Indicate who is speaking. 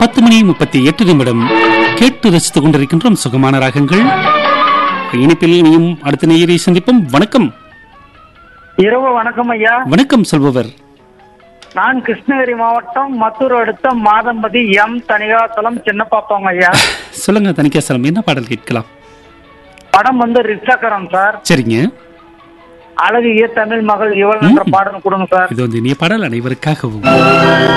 Speaker 1: 10:38 கேட்டு ரசித்துக் கொண்டிருக்கின்றோம் சுகமான ராகங்கள். இனிப்பில் இனியும் அடுத்த நேயரை சந்திப்போம். வணக்கம்.
Speaker 2: இரவு வணக்கம் ஐயா.
Speaker 1: வணக்கம் சொல்பவர்.
Speaker 2: நான் கிருஷ்ணகிரி மாவட்டம் மத்தூர் அடுத்த மாதம்பதி எம் தனிகாசலம் சின்ன பாப்பாங்க ஐயா.
Speaker 1: சொல்லுங்க தனிகாசலம், என்ன பாடல் கேட்கலாம்?
Speaker 2: படம் ரிக்ஷாக்காரன் சார்.
Speaker 1: சரிங்க.
Speaker 2: அழகிய தமிழ் மகள் இவள் என்ற பாடல் கொடுங்க சார்.
Speaker 1: இது இனிய பாடல் அனைவருக்காகவும்.